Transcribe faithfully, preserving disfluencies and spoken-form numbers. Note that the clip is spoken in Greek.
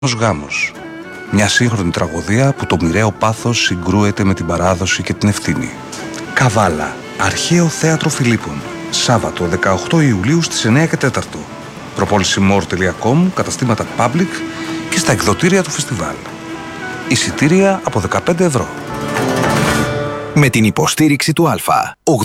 Γάμος. Μια σύγχρονη τραγωδία που το μοιραίο πάθος συγκρούεται με την παράδοση και την ευθύνη. Καβάλα. Αρχαίο θέατρο Φιλίππων. Σάββατο δεκαοκτώ Ιουλίου στις εννιά και τέσσερα. Προπόληση more τελεία com, καταστήματα Public και στα εκδοτήρια του φεστιβάλ. Εισιτήρια από δεκαπέντε ευρώ. Με την υποστήριξη του Α.